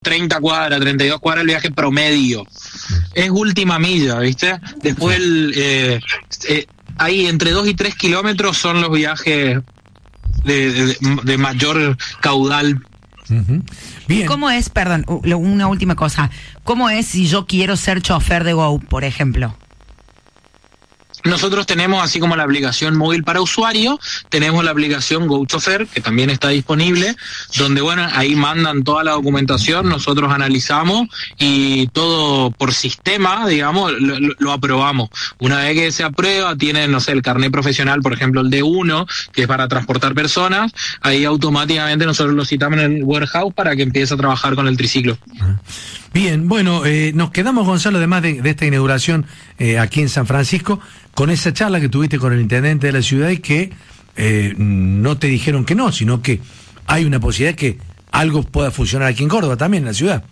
30 cuadras, 32 cuadras el viaje promedio. Es última milla, ¿viste? Después ahí entre 2 y 3 kilómetros son los viajes de mayor caudal. Uh-huh. Bien. ¿Cómo es, perdón, una última cosa, cómo es si yo quiero ser chofer de Go, por ejemplo? Nosotros tenemos, así como la aplicación móvil para usuario, tenemos la aplicación Go Chofer, que también está disponible, donde, bueno, ahí mandan toda la documentación, nosotros analizamos y todo por sistema, digamos, lo aprobamos. Una vez que se aprueba, tienen, no sé, el carnet profesional, por ejemplo, el D1, que es para transportar personas, ahí automáticamente nosotros lo citamos en el warehouse para que empiece a trabajar con el triciclo. Bien, bueno, nos quedamos, Gonzalo, además de esta inauguración aquí en San Francisco, con esa charla que tuviste con el intendente de la ciudad y que no te dijeron que no, sino que hay una posibilidad de que algo pueda funcionar aquí en Córdoba también, en la ciudad.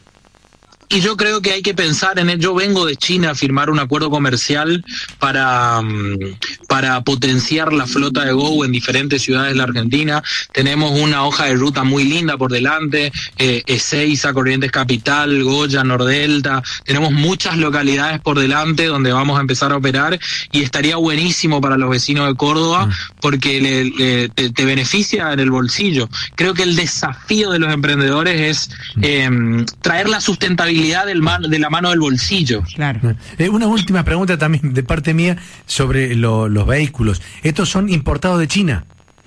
Y yo creo que hay que pensar en ello. Yo vengo de China a firmar un acuerdo comercial para potenciar la flota de Go en diferentes ciudades de la Argentina. Tenemos una hoja de ruta muy linda por delante, Ezeiza, Corrientes Capital, Goya, Nordelta. Tenemos muchas localidades por delante donde vamos a empezar a operar y estaría buenísimo para los vecinos de Córdoba porque te beneficia en el bolsillo. Creo que el desafío de los emprendedores es traer la sustentabilidad de la mano del bolsillo. Claro. Una última pregunta también de parte mía sobre los vehículos. ¿Estos son importados de China?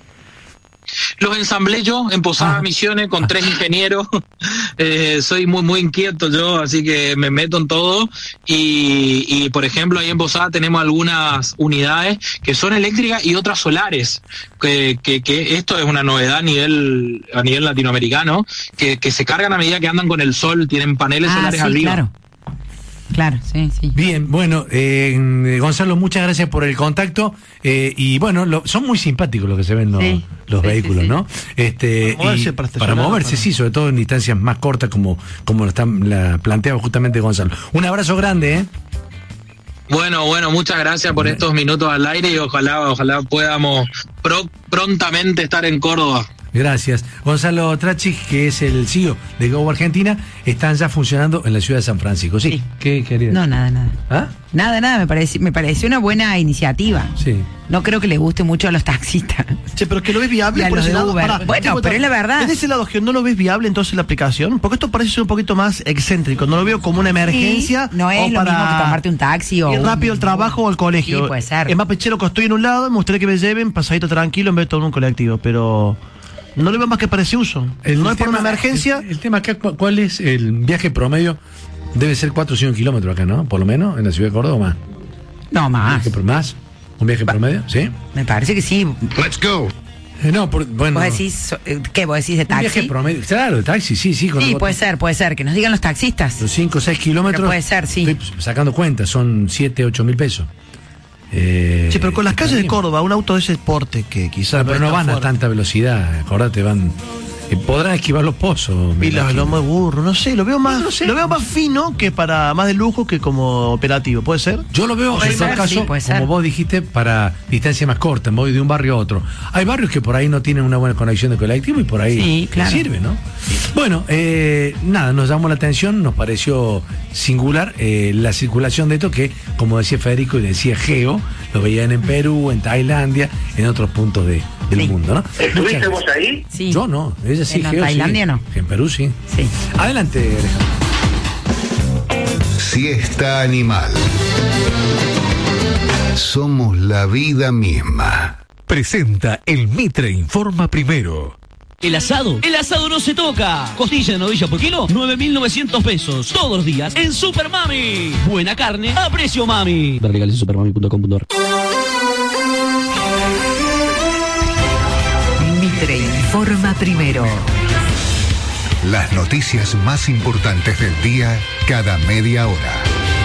Los ensamblé yo en Posadas Misiones con 3 ingenieros. Soy muy inquieto yo, así que me meto en todo. Y por ejemplo, ahí en Posadas tenemos algunas unidades que son eléctricas y otras solares. Que esto es una novedad a nivel latinoamericano, que se cargan a medida que andan con el sol, tienen paneles solares arriba. Claro, sí. Bien, bueno, Gonzalo, muchas gracias por el contacto. Y bueno, son muy simpáticos los que se ven los vehículos, sí. ¿No? Para moverse, sí, sobre todo en distancias más cortas como la planteaba justamente Gonzalo. Un abrazo grande, ¿eh? Bueno, muchas gracias por estos minutos al aire y ojalá podamos prontamente estar en Córdoba. Gracias. Gonzalo Trachich, que es el CEO de Go Argentina, están ya funcionando en la ciudad de San Francisco. Sí. ¿Qué querida? No, nada. ¿Ah? Nada, me pareció una buena iniciativa. Sí. No creo que le guste mucho a los taxistas. Che, pero que lo ves viable por ese lado. Bueno, pero es la verdad. ¿Es de ese lado que no lo ves viable entonces la aplicación? Porque esto parece ser un poquito más excéntrico. No lo veo como una emergencia. Sí, no es lo mismo que tomarte un taxi o ir rápido al trabajo o al colegio. Sí, puede ser. Es más pechero que estoy en un lado, me gustaría que me lleven pasadito tranquilo en vez de todo en un colectivo, pero no le veo más que para ese uso. No es por una emergencia. El tema acá, ¿cuál es el viaje promedio? Debe ser 4 o 5 kilómetros acá, ¿no? Por lo menos, en la ciudad de Córdoba, más. No, más. ¿Más? ¿Un viaje promedio? ¿Sí? Me parece que sí. Let's go. Bueno. ¿Vos decís, qué? ¿Vos decís de taxi? Un viaje promedio, claro, de taxi, sí. Sí, puede ser, que nos digan los taxistas. Los 5 o 6 kilómetros. Pero puede ser, sí. Estoy sacando cuentas, son 7, 8 mil pesos. Sí, pero con las calles de Córdoba, un auto de ese porte que quizás. Pero no van a tanta velocidad, acordate, van. Podrán esquivar los pozos. Y los lomos de burro, no sé, lo veo más fino que para más de lujo que como operativo, ¿puede ser? Yo lo veo en todo caso, como vos dijiste, para distancia más corta, voy de un barrio a otro. Hay barrios que por ahí no tienen una buena conexión de colectivo y por ahí sirve, ¿no? Bueno, nada, nos llamó la atención, nos pareció singular la circulación de esto que, como decía Federico y decía Geo, lo veían en Perú, en Tailandia, en otros puntos del mundo, ¿no? ¿Estuviste vos ahí? Sí. Yo no, ella sí, en Geo, Tailandia sí. no. En Perú sí. Adelante, Alejandro. Siesta Animal. Somos la vida misma. Presenta el Mitre Informa Primero. El asado no se toca. Costilla de novilla por kilo, 9.900 pesos. Todos los días en Super Mami. Buena carne a precio mami. Ver legales en supermami.com.ar. Mitre Informa Primero. Las noticias más importantes del día cada media hora.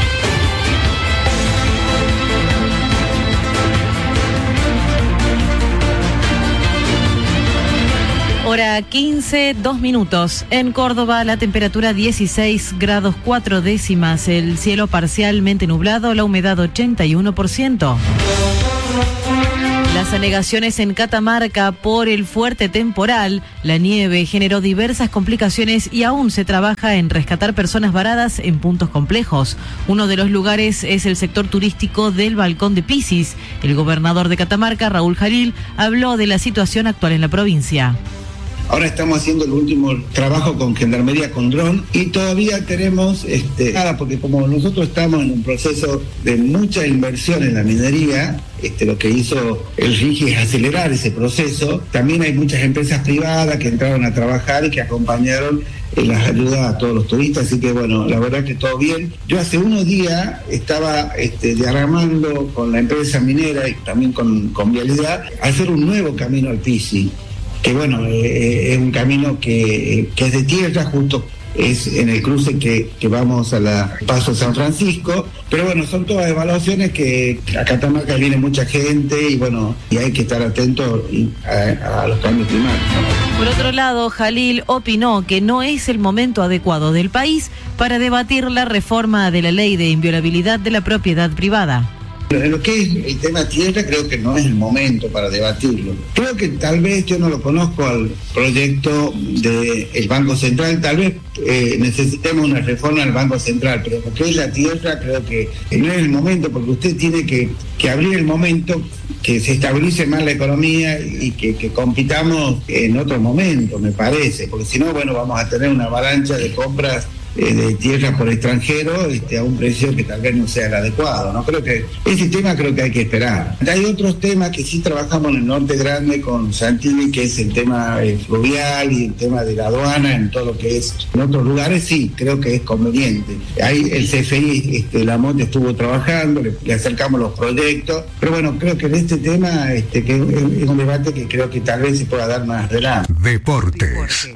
Hora 15, 2 minutos. En Córdoba, la temperatura 16 grados 4 décimas. El cielo parcialmente nublado, la humedad 81%. La Las anegaciones en Catamarca por el fuerte temporal, la nieve generó diversas complicaciones y aún se trabaja en rescatar personas varadas en puntos complejos. Uno de los lugares es el sector turístico del Balcón de Pisis. El gobernador de Catamarca, Raúl Jalil, habló de la situación actual en la provincia. Ahora estamos haciendo el último trabajo con Gendarmería con dron y todavía tenemos nada, porque como nosotros estamos en un proceso de mucha inversión en la minería, lo que hizo el RIGI es acelerar ese proceso. También hay muchas empresas privadas que entraron a trabajar y que acompañaron en las ayudas a todos los turistas, así que bueno, la verdad que todo bien. Yo hace unos días estaba diagramando con la empresa minera y también con Vialidad hacer un nuevo camino al Pisi, que bueno, es un camino que es de tierra, justo es en el cruce que vamos a la Paso San Francisco, pero bueno, son todas evaluaciones que a Catamarca viene mucha gente y bueno, y hay que estar atentos a los cambios climáticos. Por otro lado, Jalil opinó que no es el momento adecuado del país para debatir la reforma de la ley de inviolabilidad de la propiedad privada. En lo que es el tema tierra, creo que no es el momento para debatirlo. Creo que tal vez, yo no lo conozco al proyecto del Banco Central, tal vez necesitemos una reforma al Banco Central, pero lo que es la tierra, creo que no es el momento, porque usted tiene que abrir el momento, que se estabilice más la economía y que compitamos en otro momento, me parece, porque si no, bueno, vamos a tener una avalancha de compras de tierra por extranjero a un precio que tal vez no sea el adecuado, ¿no? Creo que ese tema hay que esperar. Hay otros temas que sí trabajamos en el Norte Grande con Santilli, que es el tema fluvial y el tema de la aduana, en todo lo que es en otros lugares, sí, creo que es conveniente. Ahí el CFI, la MOT estuvo trabajando, le acercamos los proyectos, pero bueno, creo que en este tema, que es un debate que creo que tal vez se pueda dar más adelante. Deportes.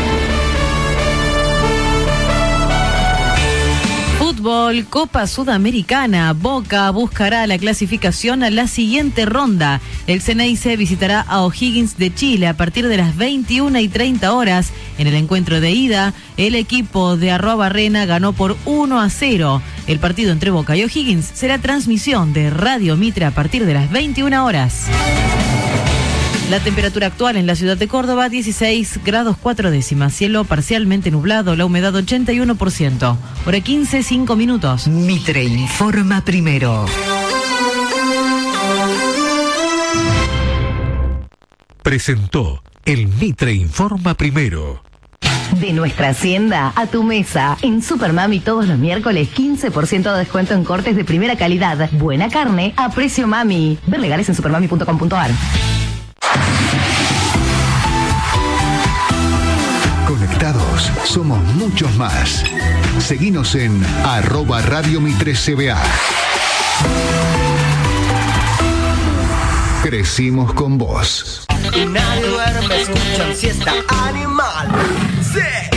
Fútbol, Copa Sudamericana. Boca buscará la clasificación a la siguiente ronda. El Ceneice visitará a O'Higgins de Chile a partir de las 21:30. En el encuentro de ida, el equipo de Arrobarrena ganó por 1-0. El partido entre Boca y O'Higgins será transmisión de Radio Mitre a partir de las 21:00. La temperatura actual en la ciudad de Córdoba, 16 grados 4 décimas. Cielo parcialmente nublado, la humedad 81%. Hora 15, 5 minutos. Mitre informa primero. Presentó el Mitre informa primero. De nuestra hacienda a tu mesa. En Supermami todos los miércoles 15% de descuento en cortes de primera calidad. Buena carne a precio mami. Ver legales en supermami.com.ar. Conectados, somos muchos más. Seguinos en @Radio Mitre CBA. Crecimos con vos. Y nadie duerme, escuchan siesta animal. Sí.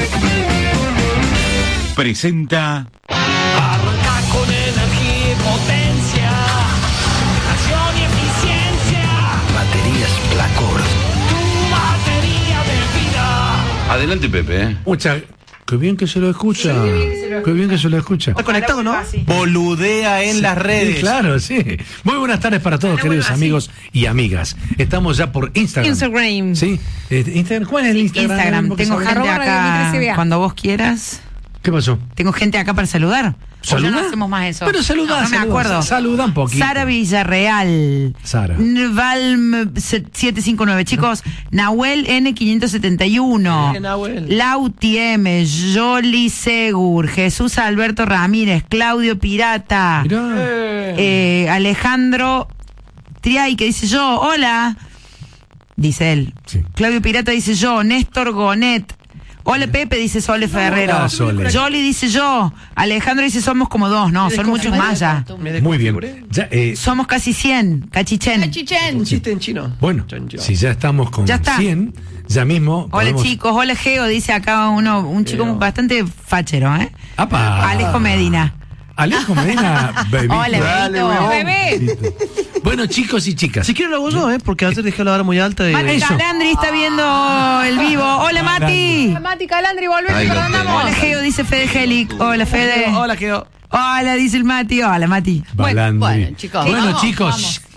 Presenta. Arranca con energía y potencia. Acción y eficiencia. Baterías Placor. Tu batería de vida. Adelante, Pepe. Qué bien que se lo escucha. Qué bien que se lo escucha. Está conectado, ¿no? Boludea en las redes. Sí, claro, sí. Muy buenas tardes para todos, queridos amigos y amigas. Estamos ya por Instagram. Sí. Instagram. ¿Cuál es el Instagram? Tengo gente acá. Cuando vos quieras. ¿Qué pasó? Tengo gente acá para saludar. ¿Saludar? No hacemos más eso. Pero saludá, no me acuerdo. Saluda un poquito. Sara Villarreal. Sara. Valm 759. Chicos, Nahuel N571. Lauti M. Joli Segur. Jesús Alberto Ramírez. Claudio Pirata. Alejandro Triay, que dice yo. Hola. Dice él. Sí. Claudio Pirata dice yo. Néstor Gonet. Hola Pepe, dice Sole Ferrero. Hola, Sole. Jolly dice yo. Alejandro dice somos como dos. No, son muchos más ya. Muy bien. Ya, somos casi 100. Cachichen. Un chiste en chino. Bueno, si ya estamos con 100, ya mismo. Hola chicos, hola Geo, dice acá un chico bastante fachero, ¿eh? ¡Apa! Alejo Medina. Alejo Medina, baby. Hola, bebé. Bueno, chicos y chicas. Si quiero lo hago yo, porque ayer dejé la vara muy alta. Mati Calandri está viendo el vivo. Hola, Mati. Hola, Mati Calandri, volvemos, perdonamos. Hola, Geo, dice Fede Helic. Hola, Fede. Hola, Geo. Hola, dice el Mati. Hola, Mati. Bueno, chicos. Bueno, chicos.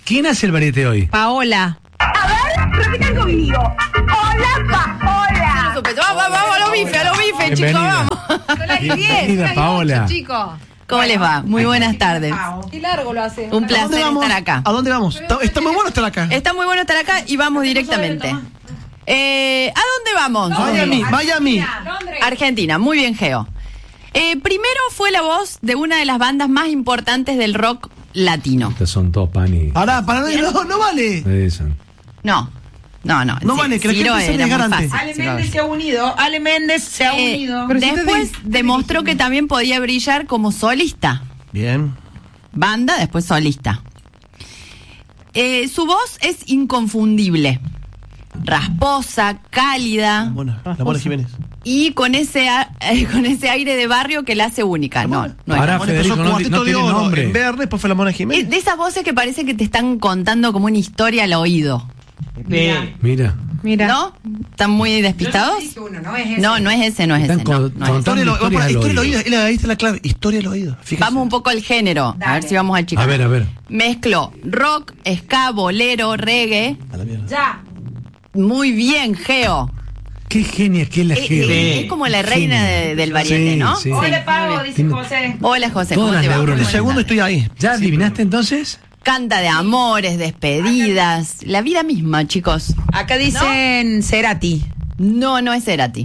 ¿Quién hace el variete hoy? Paola. A ver, repitan conmigo. Hola, Paola. Vamos, a los bifes, chicos, vamos. Son las 10. Bienvenida, Paola. Chicos. ¿Cómo les va? Muy buenas tardes. Qué largo lo hace. Un placer estar acá. ¿A dónde vamos? Está muy bueno estar acá. Está muy bueno estar acá y vamos directamente. ¿A dónde vamos? Miami. Argentina, muy bien, Geo. Primero fue la voz de una de las bandas más importantes del rock latino. Estos son todos pani. Ahora, no vale. No. No vale, que la gente se desgarante. Ale Méndez se ha unido. Después demostró que también podía brillar como solista. Bien. Banda, después solista. Su voz es inconfundible. Rasposa, cálida. La Mona Jiménez. Y con ese aire de barrio que la hace única. Ahora Federico no tiene nombre. En verde, después fue la Mona Jiménez. De esas voces que parece que te están contando como una historia al oído. Mira. ¿No? ¿Están muy despistados? No es ese. No es ese. Historia del oído. Ahí está la clave. Historia del oído. Fíjese. Vamos un poco al género. A ver si vamos al chico. A ver. Mezcló rock, ska, bolero, reggae. A la mierda. Ya. Muy bien, Geo. Qué genia que es la Geo. Es como la reina del variete, ¿no? Sí. Hola, Pavo, dice José. Hola, José. ¿Cómo Todas te va? neuronas. El segundo estoy ahí. ¿Ya adivinaste entonces? Canta de amores, despedidas, la vida misma, chicos. Acá dicen Cerati. No es Cerati.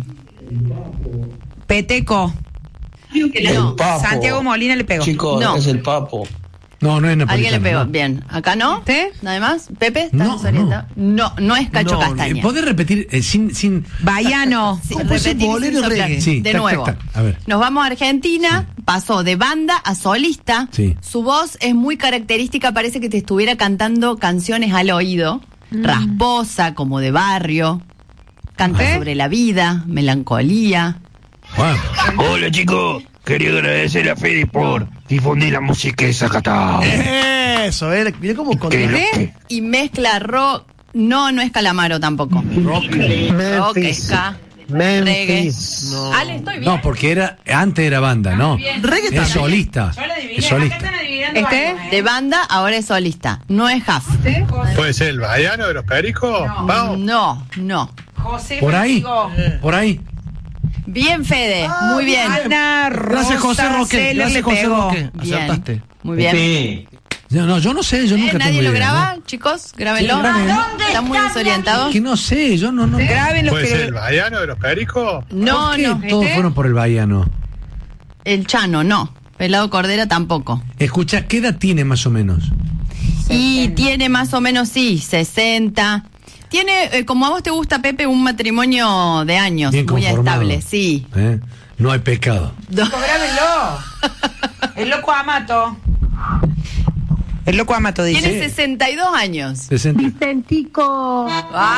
Peteco. No. Santiago Molina le pegó. Chicos, No. es el Papo. No es napolitano. Alguien le pegó. No. Bien. ¿Acá no? ¿Usted? ¿Nada más? ¿Pepe? ¿Estás desorientado? No es Cacho Castaña. ¿Podés repetir sin... Baiano. Sí, ¿Cómo puede ser repetir bolero sin soplar. reggae? Sí, De tac, nuevo. tac, tac. A ver. Nos vamos a Argentina, pasó de banda a solista. Sí. Su voz es muy característica, parece que te estuviera cantando canciones al oído. Rasposa, como de barrio. Canta sobre la vida, melancolía. Wow. Hola, chicos. Quería agradecer a Fede por difundir la música de Zacatau. Eso, mira cómo Y mezcla rock. No es Calamaro tampoco. Rock, ska, reggae. Ale, estoy bien. No, porque antes era banda, ¿no? Reggae es solista. Es solista. De banda, ahora es solista. No es half. ¿Puede ser el Baiano de los Pericos? Vamos. No. José Por ahí. Por ahí. Bien, Fede. Muy bien. Ana Rosa. Gracias, José Roque. Gracias, José Roque. Bien. Acertaste. Muy bien. No, yo no sé, yo nunca ¿Nadie tengo lo idea, graba, ¿no? chicos? Grábenlo. Sí, grábenlo. ¿Están muy desorientados? Que no sé, yo no. Graben los ¿Puede ser el que... Baiano de los Pericos? No. ¿Por qué todos fueron por el Baiano? El Chano, no. Pelado Cordera tampoco. Escucha, ¿qué edad tiene más o menos? Y tiene más o menos, 60. Tiene, como a vos te gusta, Pepe, un matrimonio de años. Bien muy conformado. estable, sí. No hay pecado. Grábenlo. El loco Amato. El loco Amato dice. Tiene 62 años. 60. Vicentico.